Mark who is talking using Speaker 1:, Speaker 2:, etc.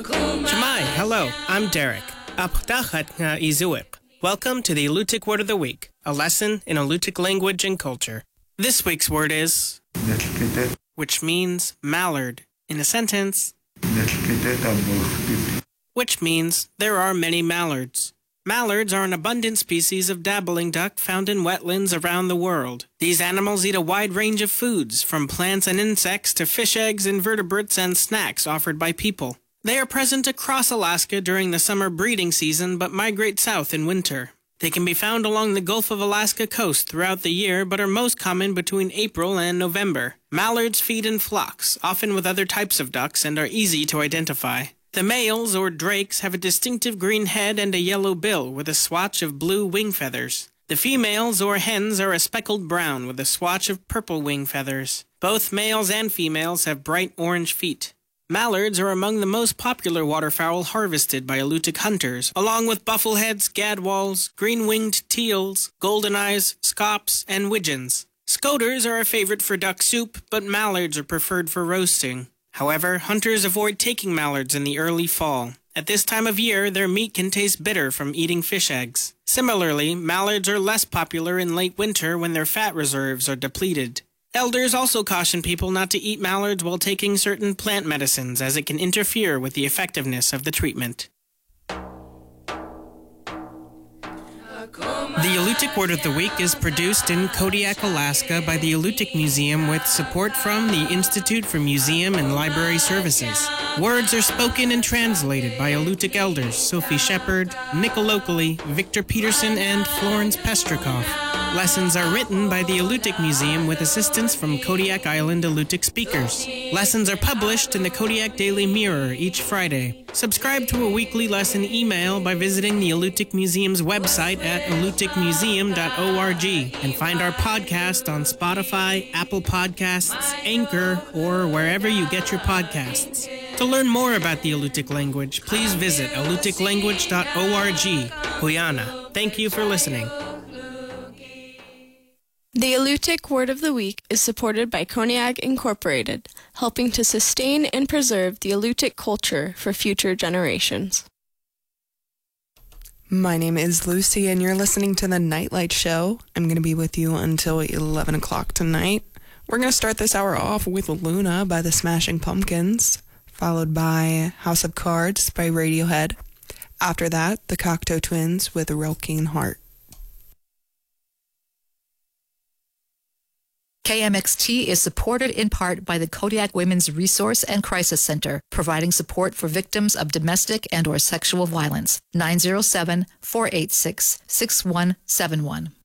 Speaker 1: Shemai, hello, I'm Derek. Apdachat nga izuik. Welcome to the Alutiiq Word of the Week, a lesson in Alutiiq language and culture. This week's word is, which means mallard. In a sentence, which means there are many mallards. Mallards are an abundant species of dabbling duck found in wetlands around the world. These animals eat a wide range of foods, from plants and insects to fish eggs, invertebrates, and snacks offered by people. They are present across Alaska during the summer breeding season, but migrate south in winter. They can be found along the Gulf of Alaska coast throughout the year, but are most common between April and November. Mallards feed in flocks, often with other types of ducks, and are easy to identify. The males, or drakes, have a distinctive green head and a yellow bill with a swatch of blue wing feathers. The females, or hens, are a speckled brown with a swatch of purple wing feathers. Both males and females have bright orange feet. Mallards are among the most popular waterfowl harvested by Alutiiq hunters, along with buffleheads, gadwalls, green-winged teals, goldeneyes, scops, and widgeons. Scoters are a favorite for duck soup, but mallards are preferred for roasting. However, hunters avoid taking mallards in the early fall. At this time of year, their meat can taste bitter from eating fish eggs. Similarly, mallards are less popular in late winter when their fat reserves are depleted. Elders also caution people not to eat mallards while taking certain plant medicines, as it can interfere with the effectiveness of the treatment. The Alutiiq Word of the Week is produced in Kodiak, Alaska by the Alutiiq Museum with support from the Institute for Museum and Library Services. Words are spoken and translated by Alutiiq elders Sophie Shepard, Nicole Oakley, Victor Peterson, and Florence Pestrikoff. Lessons are written by the Alutiiq Museum with assistance from Kodiak Island Alutiiq speakers. Lessons are published in the Kodiak Daily Mirror each Friday. Subscribe to a weekly lesson email by visiting the Alutiiq Museum's website at alutiiqmuseum.org and find our podcast on Spotify, Apple Podcasts, Anchor, or wherever you get your podcasts. To learn more about the Alutiiq language, please visit alutiiqlanguage.org. Guyana. Thank you for listening.
Speaker 2: The Alutiiq Word of the Week is supported by Kodiak Incorporated, helping to sustain and preserve the Alutiiq culture for future generations.
Speaker 3: My name is Lucy, and you're listening to The Nightlight Show. I'm going to be with you until 11 o'clock tonight. We're going to start this hour off with Luna by the Smashing Pumpkins, followed by House of Cards by Radiohead. After that, the Cocteau Twins with A Real Keen Heart.
Speaker 4: KMXT is supported in part by the Kodiak Women's Resource and Crisis Center, providing support for victims of domestic and/or sexual violence. 907-486-6171.